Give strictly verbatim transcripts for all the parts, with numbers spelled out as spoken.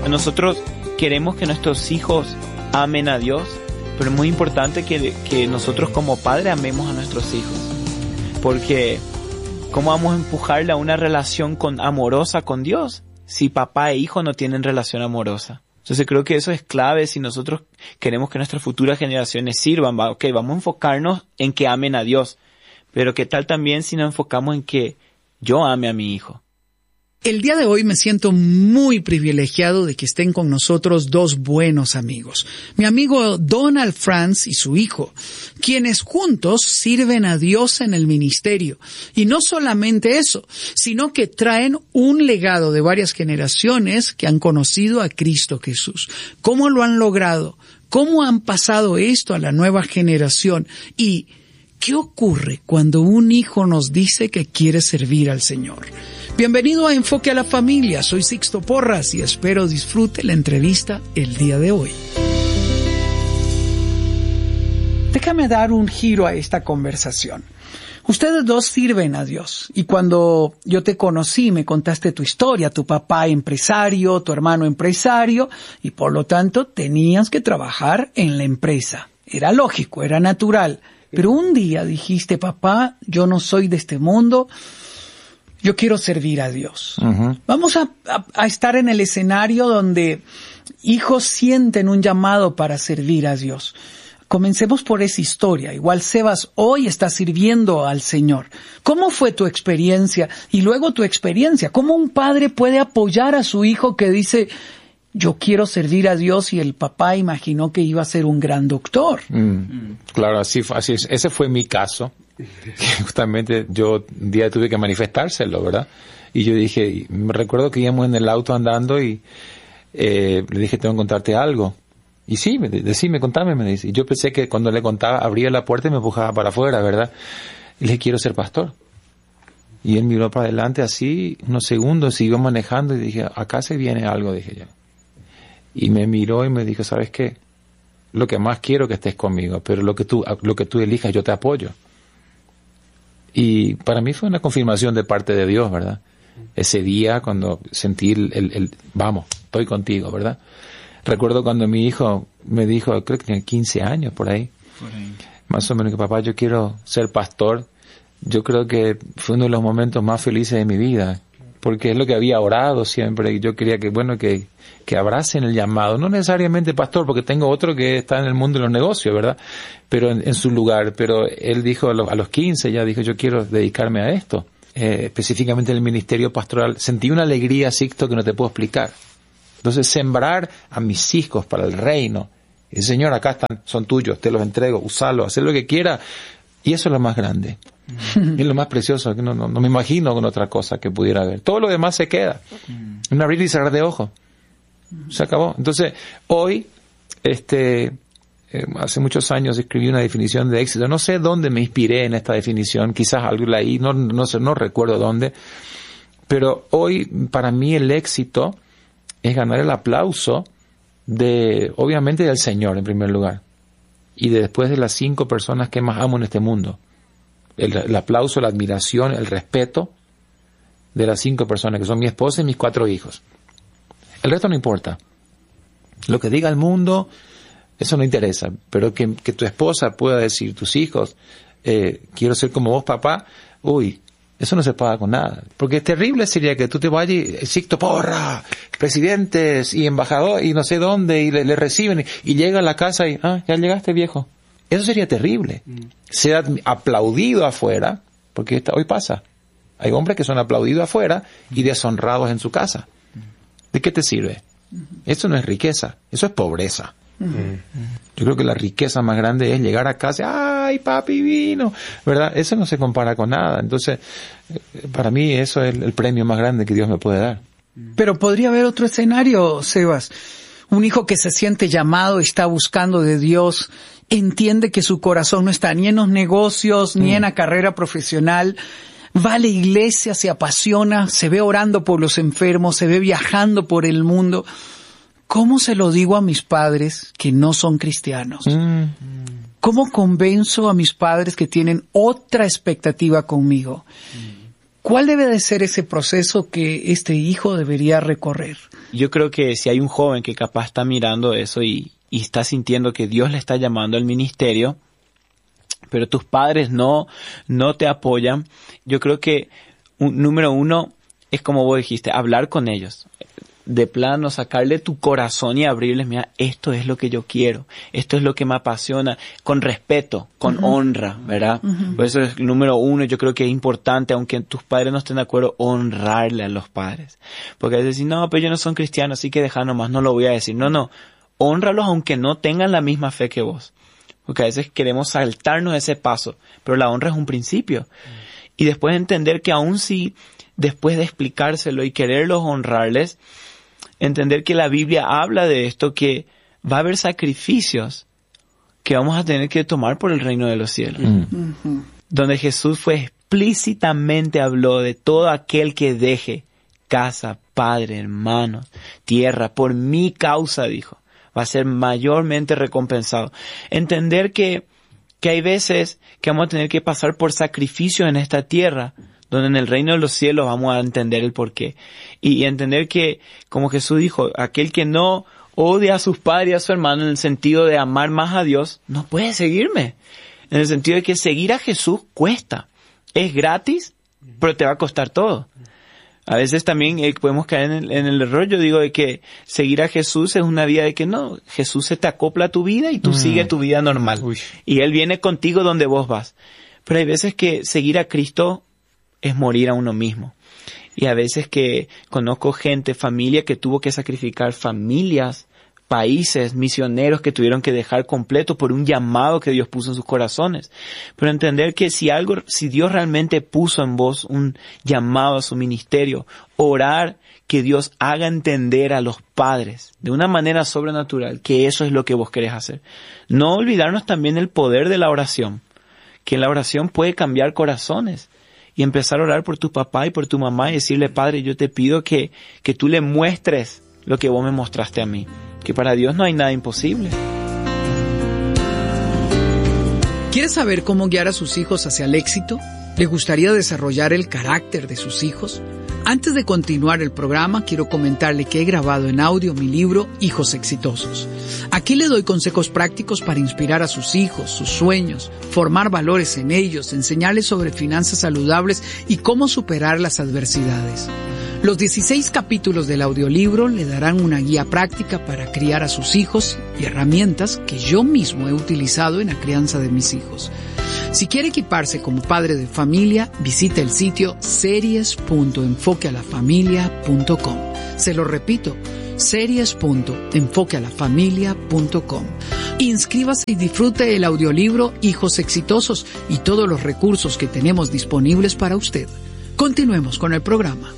Nosotros queremos que nuestros hijos amen a Dios, pero es muy importante que, que nosotros como padres amemos a nuestros hijos. Porque ¿cómo vamos a empujarle a una relación con, amorosa con Dios si papá e hijo no tienen relación amorosa? Entonces creo que eso es clave si nosotros queremos que nuestras futuras generaciones sirvan. ¿Va? Ok, vamos a enfocarnos en que amen a Dios. Pero ¿qué tal también si nos enfocamos en que yo ame a mi hijo? El día de hoy me siento muy privilegiado de que estén con nosotros dos buenos amigos. Mi amigo Donald Franz y su hijo, quienes juntos sirven a Dios en el ministerio. Y no solamente eso, sino que traen un legado de varias generaciones que han conocido a Cristo Jesús. ¿Cómo lo han logrado? ¿Cómo han pasado esto a la nueva generación? Y ¿qué ocurre cuando un hijo nos dice que quiere servir al Señor? Bienvenido a Enfoque a la Familia, soy Sixto Porras y espero disfrute la entrevista el día de hoy. Déjame dar un giro a esta conversación. Ustedes dos sirven a Dios y cuando yo te conocí me contaste tu historia, tu papá empresario, tu hermano empresario y por lo tanto tenías que trabajar en la empresa. Era lógico, era natural, pero un día dijiste, papá, yo no soy de este mundo, yo quiero servir a Dios. Uh-huh. Vamos a, a, a estar en el escenario donde hijos sienten un llamado para servir a Dios. Comencemos por esa historia. Igual Sebas hoy está sirviendo al Señor. ¿Cómo fue tu experiencia? Y luego tu experiencia. ¿Cómo un padre puede apoyar a su hijo que dice, yo quiero servir a Dios, y el papá imaginó que iba a ser un gran doctor? Mm, claro, así, así es. Ese fue mi caso. Justamente yo un día tuve que manifestárselo, ¿verdad? Y yo dije, me recuerdo que íbamos en el auto andando y eh, le dije, tengo que contarte algo. Y sí, me, decime, contame, me dice. Y yo pensé que cuando le contaba, abría la puerta y me empujaba para afuera, ¿verdad? Y le dije, quiero ser pastor. Y él miró para adelante así, unos segundos, siguió manejando y dije, acá se viene algo, dije yo. Y me miró y me dijo, ¿sabes qué? Lo que más quiero es que estés conmigo, pero lo que tú, lo que tú elijas, yo te apoyo. Y para mí fue una confirmación de parte de Dios, ¿verdad? Ese día cuando sentí el, el, el vamos, estoy contigo, ¿verdad? Recuerdo cuando mi hijo me dijo, creo que tenía quince años por ahí, por ahí, más o menos, que papá, yo quiero ser pastor. Yo creo que fue uno de los momentos más felices de mi vida, porque es lo que había orado siempre, y yo quería que, bueno, que, que abracen el llamado, no necesariamente pastor, porque tengo otro que está en el mundo de los negocios, ¿verdad? Pero en, en su lugar, pero él dijo a los, a los quince, ya dijo, yo quiero dedicarme a esto, eh, específicamente el ministerio pastoral. Sentí una alegría, Sixto, que no te puedo explicar. Entonces, sembrar a mis hijos para el reino, el Señor, acá están, son tuyos, te los entrego, usalo, haz lo que quiera, y eso es lo más grande. Es lo más precioso, que no, no, no me imagino con otra cosa que pudiera haber. Todo lo demás se queda. Un abrir y cerrar de ojos. Se acabó. Entonces, hoy, este, eh, hace muchos años escribí una definición de éxito. No sé dónde me inspiré en esta definición, quizás algo leí, no, no sé, no recuerdo dónde. Pero hoy, para mí, el éxito es ganar el aplauso de, obviamente, del Señor en primer lugar. Y de después de las cinco personas que más amo en este mundo. El, el aplauso, la admiración, el respeto de las cinco personas que son mi esposa y mis cuatro hijos. El resto no importa. Lo que diga el mundo, eso no interesa. Pero que, que tu esposa pueda decir, tus hijos, eh, quiero ser como vos, papá, uy, eso no se paga con nada. Porque terrible sería que tú te vayas y, Sixto Porra, presidentes y embajadores y no sé dónde, y le, le reciben, y, y llega a la casa y, ah, ya llegaste, viejo. Eso sería terrible. Mm. Ser aplaudido afuera, porque esta, hoy pasa. Hay hombres que son aplaudidos afuera y deshonrados en su casa. ¿De qué te sirve? Eso no es riqueza, eso es pobreza. Mm. Yo creo que la riqueza más grande es llegar a casa, ¡ay, papi vino! ¿Verdad? Eso no se compara con nada. Entonces, para mí eso es el premio más grande que Dios me puede dar. Pero podría haber otro escenario, Sebas. Un hijo que se siente llamado, está buscando de Dios, entiende que su corazón no está ni en los negocios, ni mm. en la carrera profesional, va a la iglesia, se apasiona, se ve orando por los enfermos, se ve viajando por el mundo. ¿Cómo se lo digo a mis padres que no son cristianos? Mm. ¿Cómo convenzo a mis padres que tienen otra expectativa conmigo? Mm. ¿Cuál debe de ser ese proceso que este hijo debería recorrer? Yo creo que si hay un joven que capaz está mirando eso y, y está sintiendo que Dios le está llamando al ministerio, pero tus padres no, no te apoyan, yo creo que un, número uno es como vos dijiste, hablar con ellos. De plano, sacarle tu corazón y abrirles, mira, esto es lo que yo quiero, esto es lo que me apasiona, con respeto, con uh-huh. honra, ¿verdad? Uh-huh. Por eso es número uno, yo creo que es importante, aunque tus padres no estén de acuerdo, honrarle a los padres. Porque a veces dicen, no, pero ellos no son cristianos, así que deja nomás, no lo voy a decir. No, no, hónralos aunque no tengan la misma fe que vos. Porque a veces queremos saltarnos ese paso, pero la honra es un principio. Uh-huh. Y después entender que aún si, después de explicárselo y quererlos honrarles, entender que la Biblia habla de esto, que va a haber sacrificios que vamos a tener que tomar por el reino de los cielos. Mm. Uh-huh. Donde Jesús fue explícitamente habló de todo aquel que deje casa, padre, hermanos, tierra, por mi causa, dijo, va a ser mayormente recompensado. Entender que, que hay veces que vamos a tener que pasar por sacrificios en esta tierra, donde en el reino de los cielos vamos a entender el porqué. Y, y entender que, como Jesús dijo, aquel que no odia a sus padres y a su hermano en el sentido de amar más a Dios, no puede seguirme. En el sentido de que seguir a Jesús cuesta. Es gratis, pero te va a costar todo. A veces también eh, podemos caer en el, en el error, yo digo, de que seguir a Jesús es una vida de que no, Jesús se te acopla a tu vida y tú mm. sigues tu vida normal. Uy. Y Él viene contigo donde vos vas. Pero hay veces que seguir a Cristo es morir a uno mismo. Y a veces que conozco gente, familia que tuvo que sacrificar familias, países, misioneros que tuvieron que dejar completo por un llamado que Dios puso en sus corazones. Pero entender que si algo, si Dios realmente puso en vos un llamado a su ministerio, orar que Dios haga entender a los padres de una manera sobrenatural que eso es lo que vos querés hacer. No olvidarnos también el poder de la oración, que la oración puede cambiar corazones. Y empezar a orar por tu papá y por tu mamá y decirle, Padre, yo te pido que, que tú le muestres lo que vos me mostraste a mí. Que para Dios no hay nada imposible. ¿Quiere saber cómo guiar a sus hijos hacia el éxito? ¿Le gustaría desarrollar el carácter de sus hijos? Antes de continuar el programa, quiero comentarle que he grabado en audio mi libro Hijos Exitosos. Aquí le doy consejos prácticos para inspirar a sus hijos, sus sueños, formar valores en ellos, enseñarles sobre finanzas saludables y cómo superar las adversidades. Los dieciséis capítulos del audiolibro le darán una guía práctica para criar a sus hijos y herramientas que yo mismo he utilizado en la crianza de mis hijos. Si quiere equiparse como padre de familia, visite el sitio series punto enfoque a la familia punto com. Se lo repito, series punto enfoque a la familia punto com. Inscríbase y disfrute el audiolibro Hijos Exitosos y todos los recursos que tenemos disponibles para usted. Continuemos con el programa.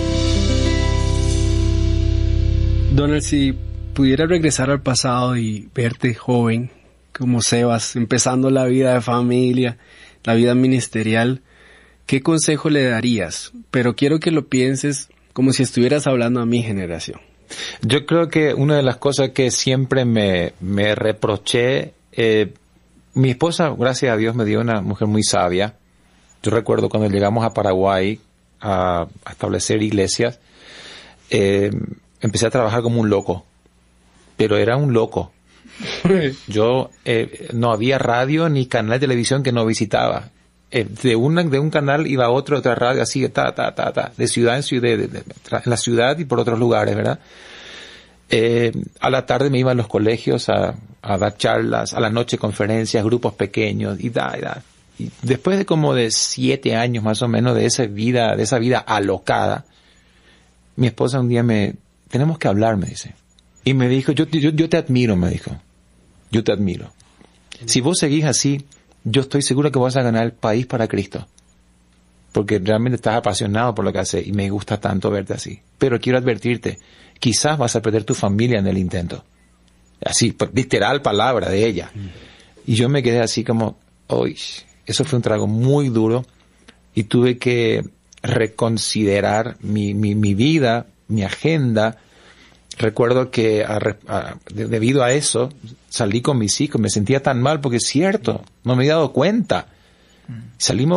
Donald, si pudiera regresar al pasado y verte joven, como Sebas, empezando la vida de familia, la vida ministerial, ¿qué consejo le darías? Pero quiero que lo pienses como si estuvieras hablando a mi generación. Yo creo que una de las cosas que siempre me, me reproché, eh, mi esposa, gracias a Dios, me dio una mujer muy sabia. Yo recuerdo cuando llegamos a Paraguay a, a establecer iglesias, eh, empecé a trabajar como un loco, pero era un loco. Yo, eh, no había radio ni canal de televisión que no visitaba. Eh, de, una, de un canal iba a otro, otra radio, así, ta, ta, ta, ta, de ciudad en ciudad, de, de, de, en la ciudad y por otros lugares, ¿verdad? Eh, a la tarde me iba a los colegios a, a dar charlas, a la noche conferencias, grupos pequeños, y da, y da. Y después de como de siete años más o menos de esa vida, de esa vida alocada, mi esposa un día me, tenemos que hablar, me dice. Y me dijo, yo, yo, yo te admiro, me dijo. Yo te admiro. Si vos seguís así, yo estoy seguro que vas a ganar el país para Cristo. Porque realmente estás apasionado por lo que haces y me gusta tanto verte así. Pero quiero advertirte, quizás vas a perder tu familia en el intento. Así, literal palabra de ella. Y yo me quedé así como, uy, eso fue un trago muy duro y tuve que reconsiderar mi, mi, mi vida, mi agenda. Recuerdo que a, a, de, debido a eso salí con mis hijos, me sentía tan mal porque es cierto, no me había dado cuenta. Salimos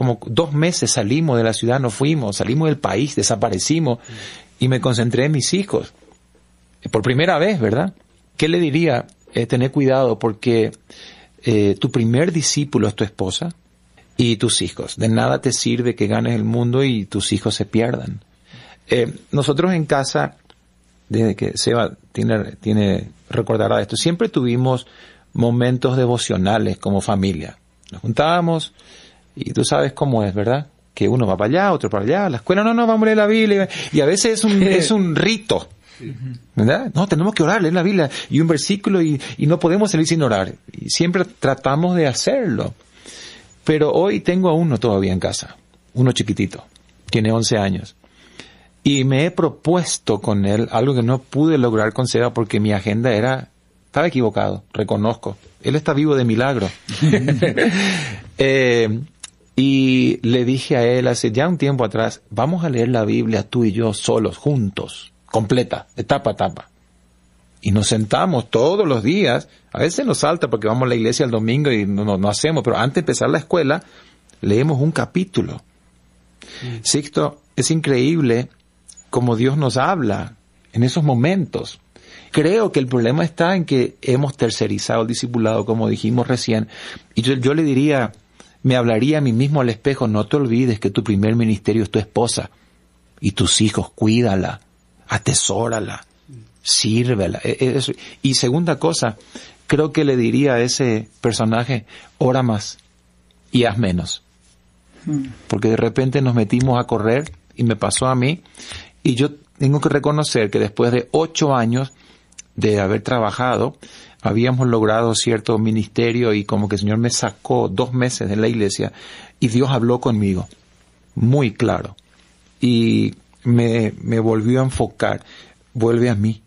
como dos meses salimos de la ciudad, nos fuimos, salimos del país, desaparecimos, y me concentré en mis hijos. Por primera vez, ¿verdad? ¿Qué le diría? Eh, tener cuidado, porque eh, tu primer discípulo es tu esposa y tus hijos. De nada te sirve que ganes el mundo y tus hijos se pierdan. Eh, nosotros en casa, desde que Seba tiene, tiene recordará esto, siempre tuvimos momentos devocionales como familia. Nos juntábamos y tú sabes cómo es, ¿verdad? Que uno va para allá, otro para allá, a la escuela, no, no, vamos a leer la Biblia. Y a veces es un, es un rito, ¿verdad? No, tenemos que orar, leer la Biblia y un versículo y, y no podemos salir sin orar. Y siempre tratamos de hacerlo. Pero hoy tengo a uno todavía en casa, uno chiquitito, tiene once años. Y me he propuesto con él algo que no pude lograr con Seba porque mi agenda era, estaba equivocado, reconozco. Él está vivo de milagro. eh, y le dije a él hace ya un tiempo atrás, vamos a leer la Biblia tú y yo solos, juntos, completa, de tapa a tapa. Y nos sentamos todos los días, a veces nos salta porque vamos a la iglesia el domingo y no, no, no hacemos, pero antes de empezar la escuela, leemos un capítulo. Mm. Sixto, es increíble cómo Dios nos habla en esos momentos. Creo que el problema está en que hemos tercerizado el discipulado, como dijimos recién, y yo, yo le diría, me hablaría a mí mismo al espejo, no te olvides que tu primer ministerio es tu esposa, y tus hijos, cuídala, atesórala, sírvela. Y segunda cosa, creo que le diría a ese personaje, ora más y haz menos. Porque de repente nos metimos a correr, y me pasó a mí, y yo tengo que reconocer que después de ocho años de haber trabajado, habíamos logrado cierto ministerio y como que el Señor me sacó dos meses de la iglesia y Dios habló conmigo, muy claro, y me, me volvió a enfocar, vuelve a mí,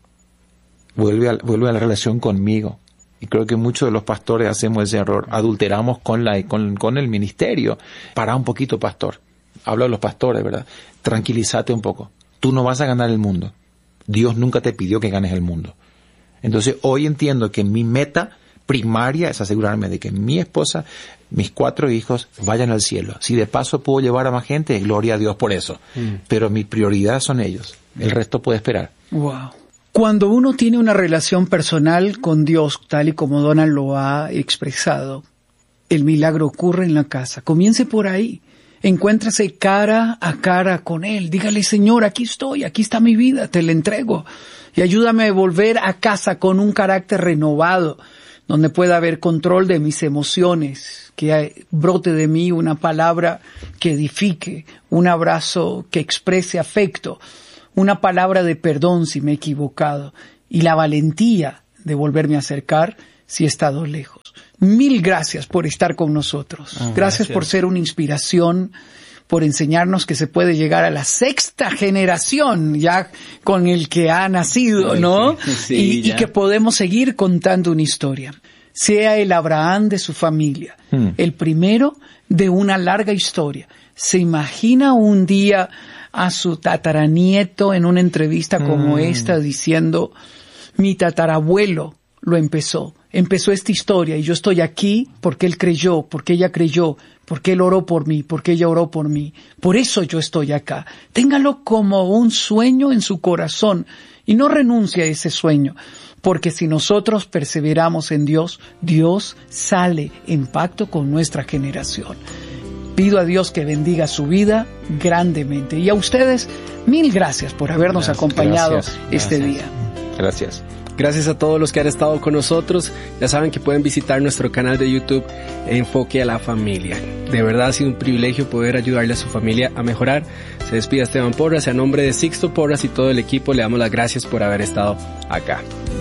vuelve a, vuelve a la relación conmigo. Y creo que muchos de los pastores hacemos ese error, adulteramos con, la, con, con el ministerio. Pará un poquito, pastor, hablo de los pastores, ¿verdad? Tranquilízate un poco, tú no vas a ganar el mundo, Dios nunca te pidió que ganes el mundo. Entonces hoy entiendo que mi meta primaria es asegurarme de que mi esposa, mis cuatro hijos vayan al cielo. Si de paso puedo llevar a más gente, gloria a Dios por eso. Mm. Pero mi prioridad son ellos. El resto puede esperar. Wow. Cuando uno tiene una relación personal con Dios, tal y como Donald lo ha expresado, el milagro ocurre en la casa. Comience por ahí. Encuéntrase cara a cara con Él. Dígale, Señor, aquí estoy, aquí está mi vida, te la entrego. Y ayúdame a volver a casa con un carácter renovado, donde pueda haber control de mis emociones, que brote de mí una palabra que edifique, un abrazo que exprese afecto, una palabra de perdón si me he equivocado, y la valentía de volverme a acercar si he estado lejos. Mil gracias por estar con nosotros. Oh, gracias, gracias por ser una inspiración, por enseñarnos que se puede llegar a la sexta generación ya con el que ha nacido, ¿no? Sí, sí, y, y que podemos seguir contando una historia. Sea el Abraham de su familia, hmm. el primero de una larga historia. ¿Se imagina un día a su tataranieto en una entrevista como hmm. esta diciendo, mi tatarabuelo lo empezó? Empezó esta historia y yo estoy aquí porque él creyó, porque ella creyó, porque él oró por mí, porque ella oró por mí. Por eso yo estoy acá. Téngalo como un sueño en su corazón y no renuncie a ese sueño, porque si nosotros perseveramos en Dios, Dios sale en pacto con nuestra generación. Pido a Dios que bendiga su vida grandemente. Y a ustedes, mil gracias por habernos gracias, acompañado gracias, este gracias. día. Gracias. Gracias a todos los que han estado con nosotros. Ya saben que pueden visitar nuestro canal de YouTube Enfoque a la Familia. De verdad ha sido un privilegio poder ayudarle a su familia a mejorar. Se despide Esteban Porras y a nombre de Sixto Porras y todo el equipo le damos las gracias por haber estado acá.